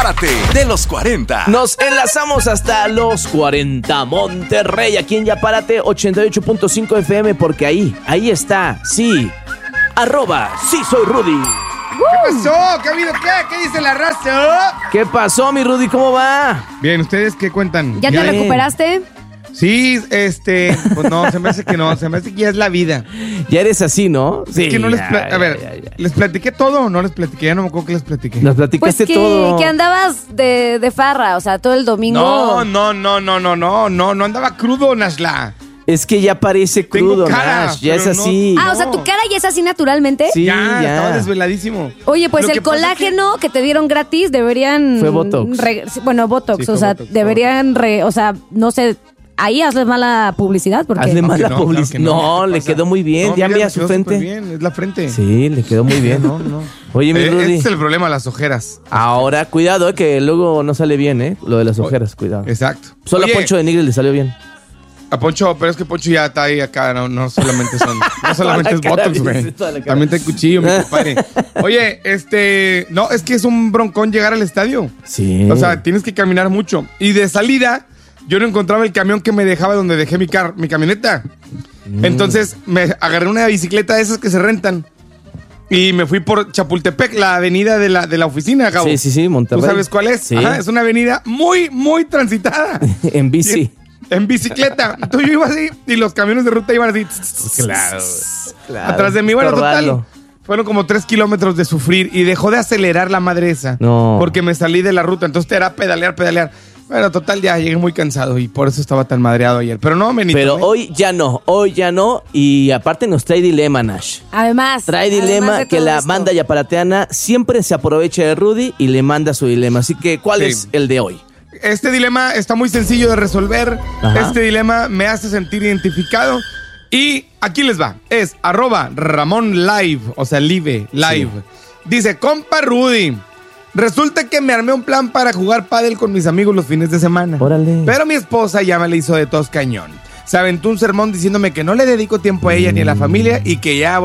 Párate de los 40. Nos enlazamos hasta los 40 Monterrey, aquí en Ya Párate 88.5 FM, porque ahí está, sí, @sí soy Rudy. ¿Qué pasó? ¿Qué ha habido? ¿Qué dice la raza? ¿Qué pasó, mi Rudy? ¿Cómo va? Bien, ¿ustedes qué cuentan? ¿Ya te recuperaste? Sí, pues no, se me hace que no, se me hace que ya es la vida. Ya eres así, ¿no? Sí. Es que no ¿les platiqué todo o no les platiqué? Ya no me acuerdo que les platiqué. Nos platicaste pues todo. Que andabas de farra, o sea, todo el domingo. No andaba crudo, Nashla. Es que ya parece crudo, Nash, ya es así. O sea, ¿tu cara ya es así naturalmente? Sí, ya. Estaba desveladísimo. Oye, pues el colágeno que te dieron gratis deberían... Fue Botox. Botox, Sí, o sea, Botox, deberían, no sé... Ahí hazle mala publicidad porque... Hazle mala no, publicidad. claro No, le quedó muy bien. No, ya mira su quedó frente. bien, es la frente. Sí, le quedó muy bien. No. Oye, mi Rudy. Ese es el problema, las ojeras. Ahora, cuidado, que luego no sale bien, lo de las ojeras, cuidado. Exacto. Solo a Poncho de Nigris le salió bien. A Poncho, pero es que Poncho ya está ahí acá, no solamente es Botox, güey. También está el cuchillo, mi compadre. Oye, no, es que es un broncón llegar al estadio. Sí. O sea, tienes que caminar mucho. Y de salida, yo no encontraba el camión que me dejaba donde dejé mi camioneta. Entonces, me agarré una bicicleta de esas que se rentan. Y me fui por Chapultepec, la avenida de la oficina, Gabo. Sí, Monterrey. ¿Tú sabes cuál es? Sí. Ajá, es una avenida muy, muy transitada. En bici. En bicicleta. Entonces yo iba así y los camiones de ruta iban así. Claro. Atrás de mí. Bueno, total. Fueron como 3 kilómetros de sufrir y dejó de acelerar la madre esa. No. Porque me salí de la ruta. Entonces era pedalear. Bueno, total, ya llegué muy cansado y por eso estaba tan madreado ayer. Pero no, Benito. Pero hoy ya no. Y aparte nos trae dilema, Nash. Además Trae que la banda yaparateana siempre se aprovecha de Rudy y le manda su dilema. Así que, ¿cuál es el de hoy? Este dilema está muy sencillo de resolver. Ajá. Este dilema me hace sentir identificado. Y aquí les va. Es @Ramón Live, o sea, live. Sí. Dice, compa Rudy, resulta que me armé un plan para jugar pádel con mis amigos los fines de semana. Órale. Pero mi esposa ya me la hizo de tos cañón. Se aventó un sermón diciéndome que no le dedico tiempo a ella ni a la familia y que ya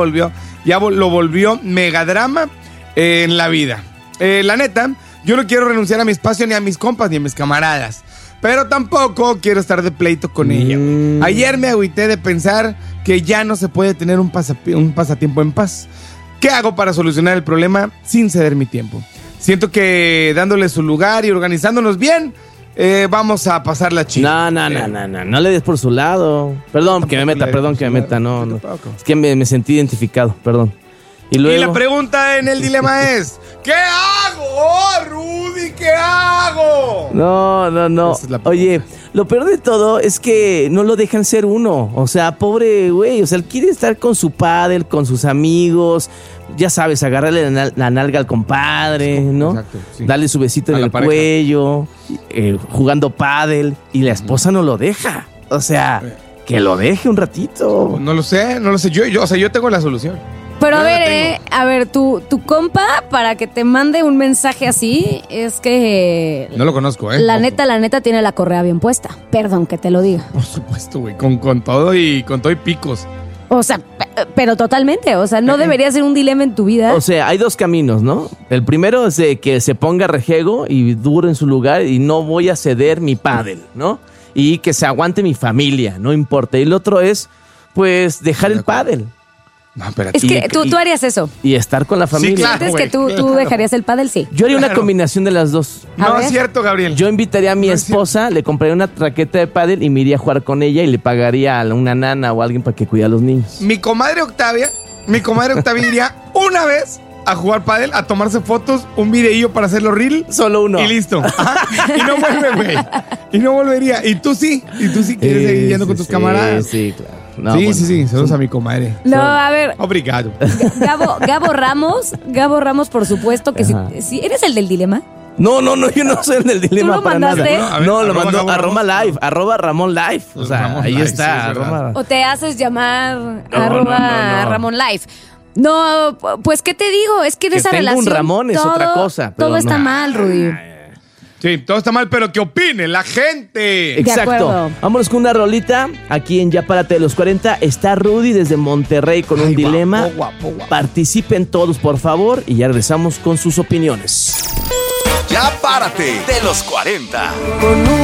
lo volvió megadrama en la vida. La neta, yo no quiero renunciar a mi espacio ni a mis compas ni a mis camaradas. Pero tampoco quiero estar de pleito con ella. Ayer me agüité de pensar que ya no se puede tener un pasatiempo en paz. ¿Qué hago para solucionar el problema sin ceder mi tiempo? Siento que dándole su lugar y organizándonos bien, vamos a pasar la chica. No le des por su lado. Perdón que me meta. No. Es que me sentí identificado, perdón. Y la pregunta en el dilema es, ¿qué hago, Rudy? ¿Qué hago? No. Oye, lo peor de todo es que no lo dejan ser uno. O sea, pobre güey. O sea, él quiere estar con su pádel, con sus amigos. Ya sabes, agarrarle la nalga al compadre, ¿no? Exacto, sí. Darle su besito en el cuello, jugando pádel. Y la esposa no lo deja. O sea, que lo deje un ratito. No lo sé. Yo tengo la solución. Pero a ver, tu compa, para que te mande un mensaje así, es que... No lo conozco, La neta tiene la correa bien puesta. Perdón que te lo diga. Por supuesto, güey, con todo y picos. O sea, pero totalmente, o sea, no debería ser un dilema en tu vida. O sea, hay dos caminos, ¿no? El primero es de que se ponga rejego y duro en su lugar y no voy a ceder mi pádel, ¿no? Y que se aguante mi familia, no importa. Y el otro es, pues, dejar el pádel. No, espérate. Es que tú harías eso. Y estar con la familia. Sí, claro. ¿Sientes que tú dejarías el pádel? Sí. Yo haría una combinación de las dos. No es cierto, Gabriel. Yo invitaría a mi esposa, le compraría una raqueta de pádel y me iría a jugar con ella y le pagaría a una nana o a alguien para que cuide a los niños. Mi comadre Octavia iría una vez a jugar pádel, a tomarse fotos, un videillo para hacerlo reel. Solo uno. Y listo. Ajá. Y no vuelve, güey. Y no volvería. Y tú sí quieres seguir yendo con tus camaradas. Sí, claro. No, sí. Saludos a mi comadre. No, a ver. Obrigado. Gabo Ramos, por supuesto que si eres el del dilema. No, yo no soy el del dilema. ¿Tú lo para mandaste? nada. No, lo mandó a @Ramón Live. O sea, Ramón ahí Live, está. sí, O te haces llamar No. Ramón Live. No, pues, ¿qué te digo? Es que en esa relación un Ramón es otra cosa. Todo está mal, Rudy. Sí, todo está mal, pero que opine la gente. Exacto. acuerdo. Vámonos con una rolita. Aquí en Ya Párate de los 40 está Rudy desde Monterrey con un dilema. Guapo. Participen todos, por favor, y ya regresamos con sus opiniones. Ya párate de los 40.